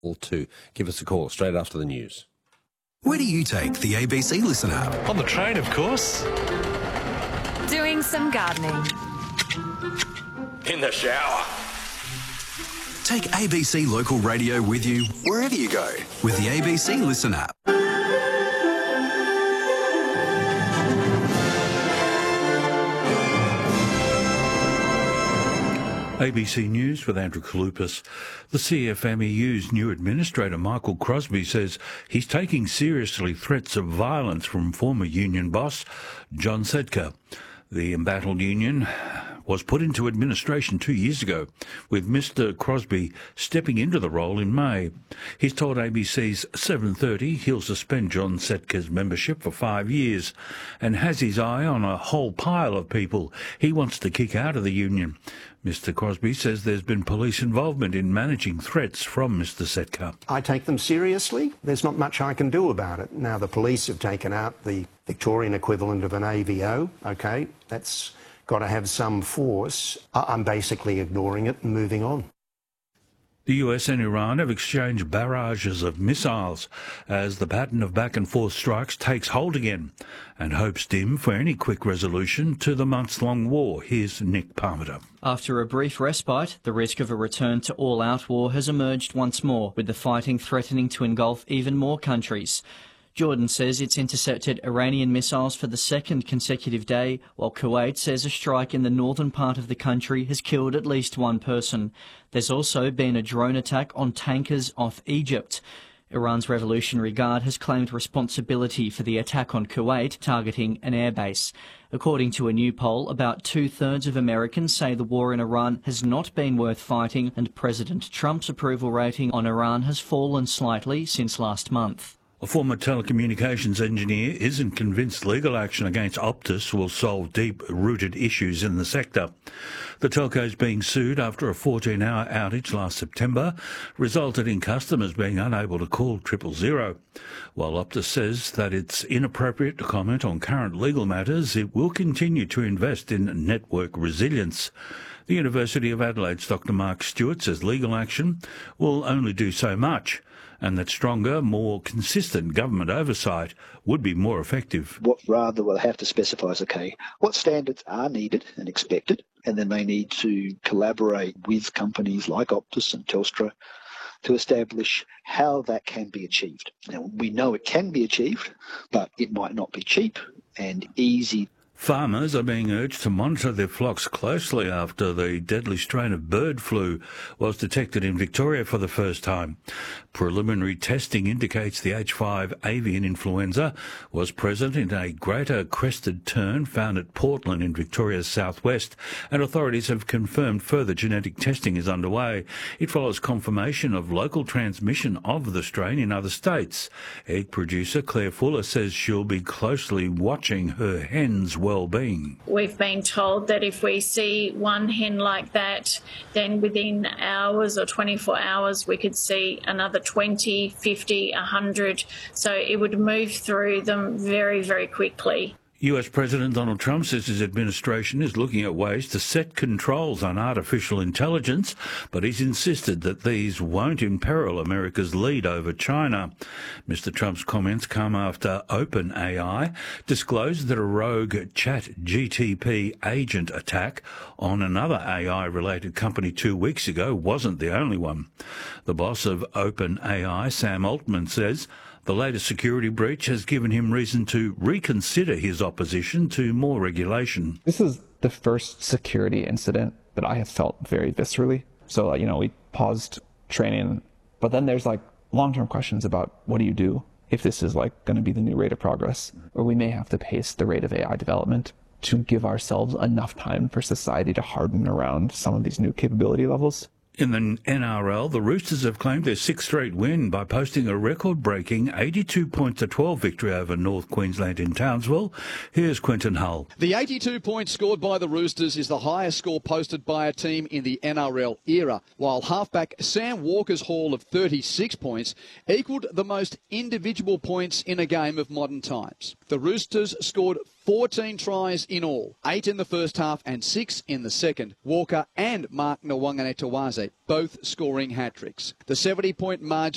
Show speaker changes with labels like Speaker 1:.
Speaker 1: to give us a call straight after the news.
Speaker 2: Where do you take the ABC Listen app?
Speaker 3: On the train, of course.
Speaker 4: Doing some gardening.
Speaker 3: In the shower.
Speaker 2: Take ABC Local Radio with you wherever you go with the ABC Listen app.
Speaker 5: ABC News with Andrew Kalupas. The CFMEU's new administrator, Michael Crosby, says he's taking seriously threats of violence from former union boss John Setka. The embattled union was put into administration 2 years ago, with Mr Crosby stepping into the role in May. He's told ABC's 7:30 he'll suspend John Setka's membership for 5 years and has his eye on a whole pile of people he wants to kick out of the union. Mr Crosby says there's been police involvement in managing threats from Mr Setka.
Speaker 6: I take them seriously. There's not much I can do about it. Now, the police have taken out the Victorian equivalent of an AVO. OK, that's got to have some force. I'm basically ignoring it and moving on.
Speaker 5: The US and Iran have exchanged barrages of missiles as the pattern of back-and-forth strikes takes hold again, and hopes dim for any quick resolution to the months-long war. Here's Nick Parmiter.
Speaker 7: After a brief respite, the risk of a return to all-out war has emerged once more, with the fighting threatening to engulf even more countries. Jordan says it's intercepted Iranian missiles for the second consecutive day, while Kuwait says a strike in the northern part of the country has killed at least one person. There's also been a drone attack on tankers off Egypt. Iran's Revolutionary Guard has claimed responsibility for the attack on Kuwait, targeting an airbase. According to a new poll, about 2/3 of Americans say the war in Iran has not been worth fighting, and President Trump's approval rating on Iran has fallen slightly since last month.
Speaker 5: A former telecommunications engineer isn't convinced legal action against Optus will solve deep-rooted issues in the sector. The telco is being sued after a 14-hour outage last September resulted in customers being unable to call 000. While Optus says that it's inappropriate to comment on current legal matters, it will continue to invest in network resilience. The University of Adelaide's Dr Mark Stewart says legal action will only do so much, and that stronger, more consistent government oversight would be more effective.
Speaker 8: What rather will have to specify is, okay, what standards are needed and expected, and then they need to collaborate with companies like Optus and Telstra to establish how that can be achieved. Now, we know it can be achieved, but it might not be cheap and easy.
Speaker 5: Farmers are being urged to monitor their flocks closely after the deadly strain of bird flu was detected in Victoria for the first time. Preliminary testing indicates the H5 avian influenza was present in a greater crested tern found at Portland in Victoria's southwest, and authorities have confirmed further genetic testing is underway. It follows confirmation of local transmission of the strain in other states. Egg producer Claire Fuller says she'll be closely watching her hens' well-being.
Speaker 9: We've been told that if we see one hen like that, then within hours or 24 hours we could see another 20, 50, 100. So it would move through them very, very quickly.
Speaker 5: US President Donald Trump says his administration is looking at ways to set controls on artificial intelligence, but he's insisted that these won't imperil America's lead over China. Mr. Trump's comments come after OpenAI disclosed that a rogue ChatGPT agent attack on another AI-related company 2 weeks ago wasn't the only one. The boss of OpenAI, Sam Altman, says the latest security breach has given him reason to reconsider his opposition to more regulation.
Speaker 10: This is the first security incident that I have felt very viscerally. So, we paused training, but then there's long-term questions about what do you do if this is going to be the new rate of progress, or we may have to pace the rate of AI development to give ourselves enough time for society to harden around some of these new capability levels.
Speaker 5: In the NRL, the Roosters have claimed their sixth straight win by posting a record-breaking 82-12 victory over North Queensland in Townsville. Here's Quentin Hull.
Speaker 11: The 82 points scored by the Roosters is the highest score posted by a team in the NRL era, while halfback Sam Walker's haul of 36 points equalled the most individual points in a game of modern times. The Roosters scored 14 tries in all, 8 in the first half and 6 in the second. Walker and Mark Nwanganetawaze both scoring hat-tricks. The 70-point margin